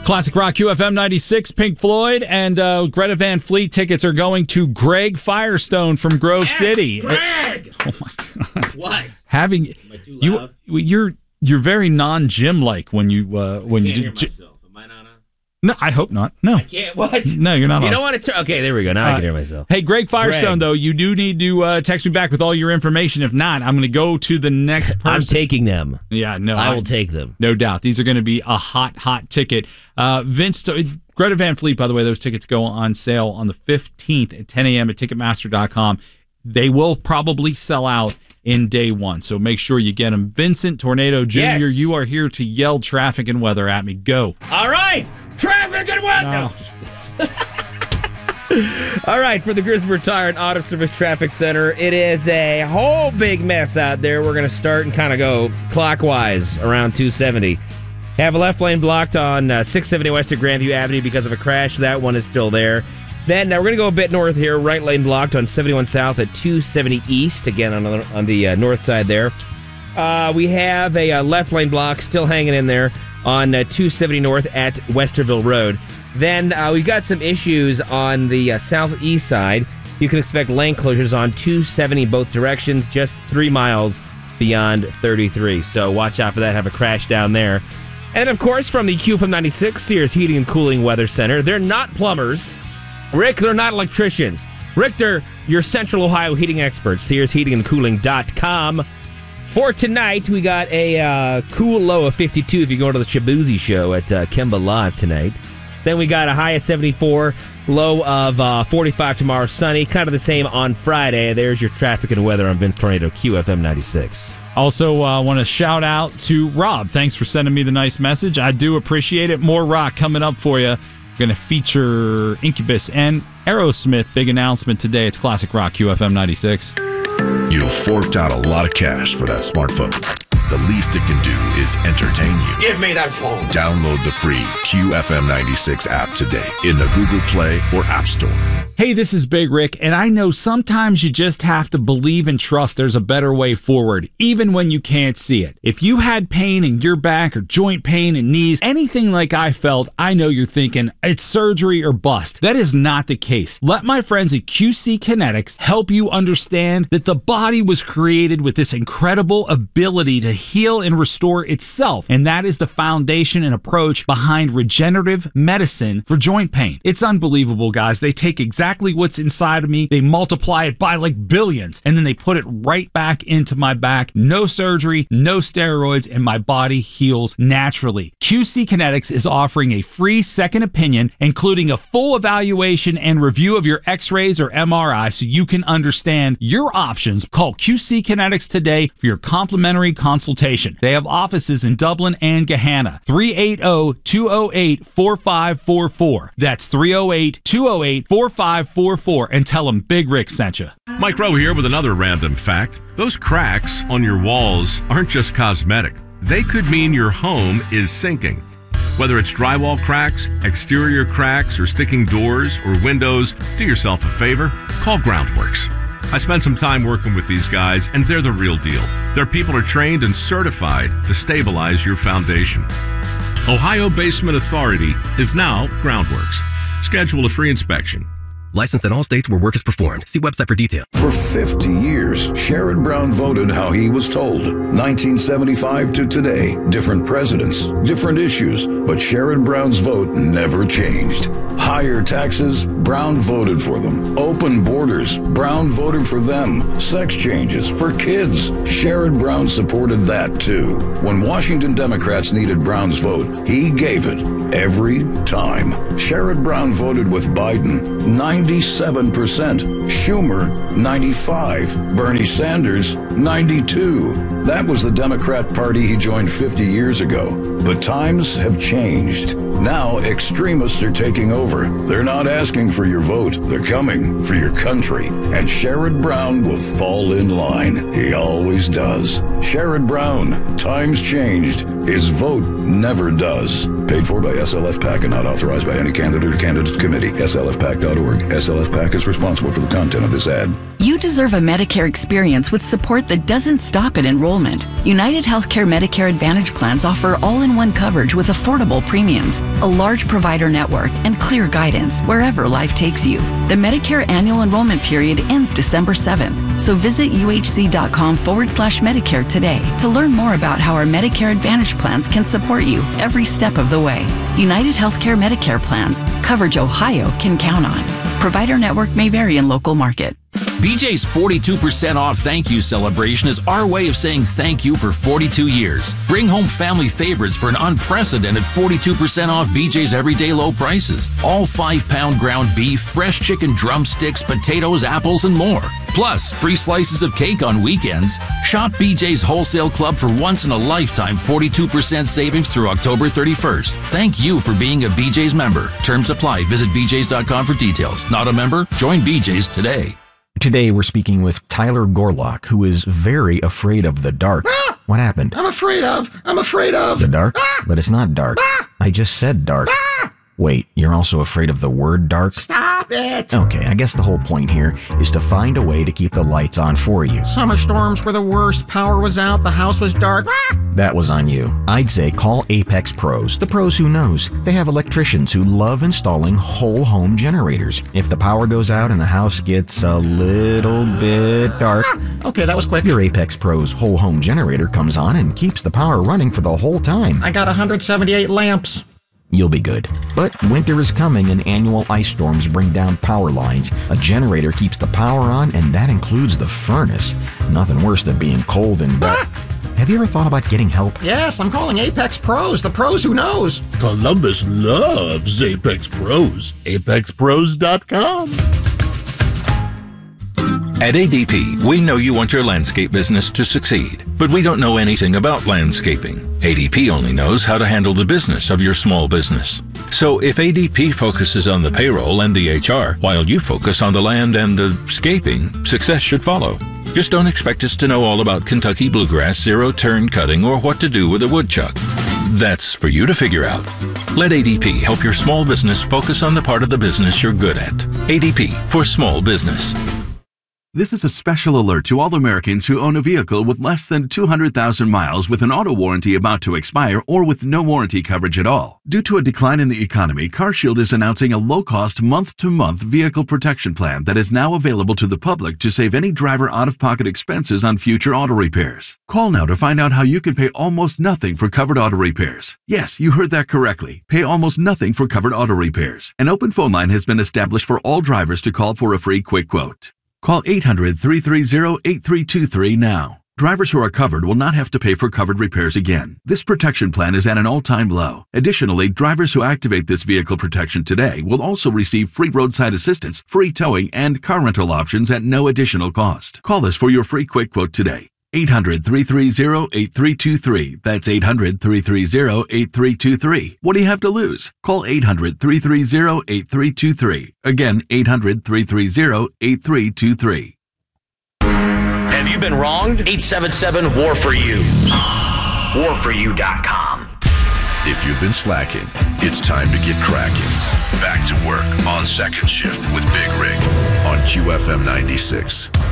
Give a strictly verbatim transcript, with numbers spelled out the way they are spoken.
Classic Rock Q F M ninety-six, Pink Floyd, and uh, Greta Van Fleet tickets are going to Greg Firestone from Grove yes, City. Greg! Oh, my God. What? Having, Am I too you, loud? you're, you're very non-gym-like when you, uh, when I you can't do. hear Gy- myself. Am I not on? no, I hope not. No. I can't. What? No, you're not You on. don't want to turn. Okay, there we go. Now I Uh, can hear myself. Hey, Greg Firestone, Greg. though, you do need to uh, text me back with all your information. If not, I'm going to go to the next person. I'm taking them. Yeah, no. I will take them. No doubt. These are going to be a hot, hot ticket. Uh, Vince, Greta Van Fleet, by the way, those tickets go on sale on the fifteenth at ten a.m. at Ticketmaster dot com. They will probably sell out in day one, so make sure you get them. Vincent Tornado Junior, Yes. you are here to yell traffic and weather at me. Go. All right. Traffic and weather. No. All right, for the Griswold Tire and Auto Service Traffic Center, it is a whole big mess out there. We're going to start and kind of go clockwise around two seventy. Have a left lane blocked on uh, six seventy west of Grandview Avenue because of a crash. That one is still there. Then uh, we're going to go a bit north here. Right lane blocked on seventy-one south at two seventy east, again on the, on the uh, north side there. Uh, we have a uh, left lane block still hanging in there on uh, two seventy north at Westerville Road. Then uh, we've got some issues on the uh, southeast side. You can expect lane closures on two seventy both directions, just three miles beyond thirty-three. So watch out for that. Have a crash down there. And, of course, from the Q F M ninety-six Sears Heating and Cooling Weather Center, they're not plumbers. Rick, they're not electricians. Rick, they're your Central Ohio heating experts, Sears Heating and Cooling dot com. For tonight, we got a uh, cool low of fifty-two if you go to the Shabuzi show at uh, Kemba Live tonight. Then we got a high of seventy-four, low of uh, forty-five tomorrow, sunny. Kind of the same on Friday. There's your traffic and weather on Vince Tornado, Q F M ninety-six. Also, I uh, want to shout out to Rob. Thanks for sending me the nice message. I do appreciate it. More rock coming up for you. Going to feature Incubus and Aerosmith. Big announcement today. It's Classic Rock Q F M ninety-six. You forked out a lot of cash for that smartphone. The least it can do is entertain you. Give me that phone. Download the free Q F M ninety-six app today in the Google Play or App Store. Hey, this is Big Rick, and I know sometimes you just have to believe and trust there's a better way forward, even when you can't see it. If you had pain in your back or joint pain in knees, anything like I felt, I know you're thinking it's surgery or bust. That is not the case. Let my friends at Q C Kinetics help you understand that the body was created with this incredible ability to heal and restore itself, and that is the foundation and approach behind regenerative medicine for joint pain. It's unbelievable, guys. They take exactly what's inside of me, they multiply it by like billions, and then they put it right back into my back. No surgery, no steroids, and my body heals naturally. Q C Kinetics is offering a free second opinion, including a full evaluation and review of your x-rays or M R I so you can understand your options. Call Q C Kinetics today for your complimentary consultation. They have offices in Dublin and Gahanna. three eight zero, two zero eight, four five four four. That's three oh eight, two oh eight, four five four four, and tell them Big Rick sent you. Mike Rowe here with another random fact. Those cracks on your walls aren't just cosmetic. They could mean your home is sinking. Whether it's drywall cracks, exterior cracks, or sticking doors or windows, do yourself a favor, call Groundworks. I spent some time working with these guys, and they're the real deal. Their people are trained and certified to stabilize your foundation. Ohio Basement Authority is now Groundworks. Schedule a free inspection. Licensed in all states where work is performed. See website for details. For fifty years, Sherrod Brown voted how he was told. nineteen seventy-five to today, different presidents, different issues, but Sherrod Brown's vote never changed. Higher taxes, Brown voted for them. Open borders, Brown voted for them. Sex changes for kids, Sherrod Brown supported that too. When Washington Democrats needed Brown's vote, he gave it every time. Sherrod Brown voted with Biden, ninety-seven percent. Schumer, ninety-five. Bernie Sanders, ninety-two. That was the Democrat Party he joined fifty years ago. But times have changed. Now extremists are taking over. They're not asking for your vote. They're coming for your country. And Sherrod Brown will fall in line. He always does. Sherrod Brown, times changed. His vote never does. Paid for by S L F PAC and not authorized by any candidate or candidate committee. S L F PAC dot org. S L F PAC is responsible for the content of this ad. You deserve a Medicare experience with support that doesn't stop at enrollment. United Healthcare Medicare Advantage plans offer all-in-one coverage with affordable premiums, a large provider network, and clear guidance wherever life takes you. The Medicare annual enrollment period ends December seventh, so visit uhc.com forward slash Medicare today to learn more about how our Medicare Advantage plans can support you every step of the way. United Healthcare Medicare plans, coverage Ohio can count on. Provider network may vary in local market. B J's forty-two percent off thank you celebration is our way of saying thank you for forty-two years. Bring home family favorites for an unprecedented forty-two percent off B J's everyday low prices. All five-pound ground beef, fresh chicken drumsticks, potatoes, apples, and more. Plus, free slices of cake on weekends. Shop B J's Wholesale Club for once-in-a-lifetime forty-two percent savings through October thirty-first. Thank you for being a B J's member. Terms apply. Visit b j's dot com for details. Not a member? Join B J's today. Today we're speaking with Tyler Gorlock, who is very afraid of the dark. Ah! What happened? I'm afraid of. I'm afraid of. The dark? Ah! But it's not dark. Ah! I just said dark. Ah! Wait, you're also afraid of the word dark? Stop it. Okay, I guess the whole point here is to find a way to keep the lights on for you. Summer storms were the worst. Power was out. The house was dark. Ah! That was on you. I'd say call Apex Pros, the pros who knows. They have electricians who love installing whole home generators. If the power goes out and the house gets a little bit dark, Ah! Okay, that was quick. your Apex Pros whole home generator comes on and keeps the power running for the whole time. I got one hundred seventy-eight lamps. You'll be good. But winter is coming and annual ice storms bring down power lines. A generator keeps the power on, and that includes the furnace. Nothing worse than being cold and dark. Have you ever thought about getting help? Yes, I'm calling Apex Pros, the pros who knows. Columbus loves Apex Pros. apex pros dot com. At A D P, we know you want your landscape business to succeed, but we don't know anything about landscaping. A D P only knows how to handle the business of your small business. So if A D P focuses on the payroll and the H R, while you focus on the land and the scaping, success should follow. Just don't expect us to know all about Kentucky bluegrass, zero-turn cutting, or what to do with a woodchuck. That's for you to figure out. Let A D P help your small business focus on the part of the business you're good at. A D P for small business. This is a special alert to all Americans who own a vehicle with less than two hundred thousand miles with an auto warranty about to expire or with no warranty coverage at all. Due to a decline in the economy, CarShield is announcing a low-cost month-to-month vehicle protection plan that is now available to the public to save any driver out-of-pocket expenses on future auto repairs. Call now to find out how you can pay almost nothing for covered auto repairs. Yes, you heard that correctly. Pay almost nothing for covered auto repairs. An open phone line has been established for all drivers to call for a free quick quote. Call eight hundred, three three zero, eight three two three now. Drivers who are covered will not have to pay for covered repairs again. This protection plan is at an all-time low. Additionally, drivers who activate this vehicle protection today will also receive free roadside assistance, free towing, and car rental options at no additional cost. Call us for your free quick quote today. eight hundred, three three zero, eight three two three. That's eight hundred, three three zero, eight three two three. What do you have to lose? Call eight hundred, three three zero, eight three two three. Again, eight hundred, three three zero, eight three two three. Have you been wronged? eight seven seven, W A R for you. war for you dot com. If you've been slacking, it's time to get cracking. Back to work on Second Shift with Big Rig on Q F M ninety-six.